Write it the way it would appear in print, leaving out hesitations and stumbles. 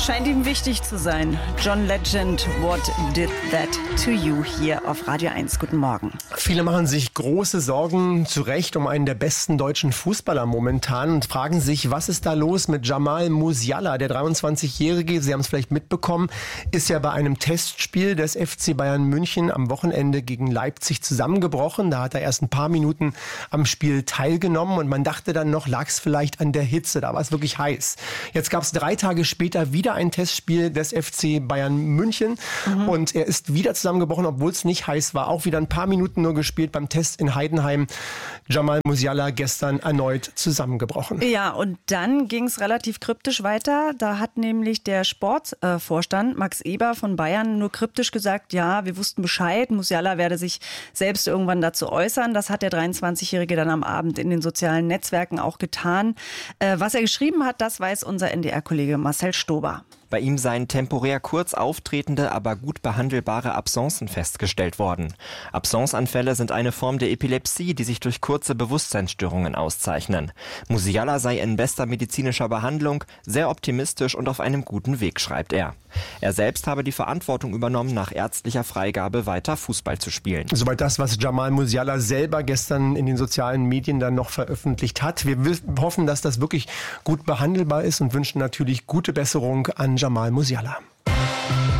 Scheint ihm wichtig zu sein. John Legend, What Did That to You hier auf Radio 1. Guten Morgen. Viele machen sich große Sorgen, zu Recht, um einen der besten deutschen Fußballer momentan und fragen sich, was ist da los mit Jamal Musiala? Der 23-Jährige, Sie haben es vielleicht mitbekommen, ist ja bei einem Testspiel des FC Bayern München am Wochenende gegen Leipzig zusammengebrochen. Da hat er erst ein paar Minuten am Spiel teilgenommen und man dachte dann noch, lag es vielleicht an der Hitze, da war es wirklich heiß. Jetzt gab es 3 Tage später wieder ein Testspiel des FC Bayern München und er ist wieder zusammengebrochen, obwohl es nicht heiß war. Auch wieder ein paar Minuten nur gespielt beim Test in Heidenheim. Jamal Musiala gestern erneut zusammengebrochen. Ja, und dann ging es relativ kryptisch weiter. Da hat nämlich der Sportvorstand Max Eber von Bayern nur kryptisch gesagt, ja, wir wussten Bescheid, Musiala werde sich selbst irgendwann dazu äußern. Das hat der 23-Jährige dann am Abend in den sozialen Netzwerken auch getan. Was er geschrieben hat, das weiß unser NDR-Kollege Marcel Stober. Bei ihm seien temporär kurz auftretende, aber gut behandelbare Absencen festgestellt worden. Absenceanfälle sind eine Form der Epilepsie, die sich durch kurze Bewusstseinsstörungen auszeichnen. Musiala sei in bester medizinischer Behandlung, sehr optimistisch und auf einem guten Weg, schreibt er. Er selbst habe die Verantwortung übernommen, nach ärztlicher Freigabe weiter Fußball zu spielen. Soweit das, was Jamal Musiala selber gestern in den sozialen Medien dann noch veröffentlicht hat. Wir hoffen, dass das wirklich gut behandelbar ist und wünschen natürlich gute Besserung an Jamal Musiala.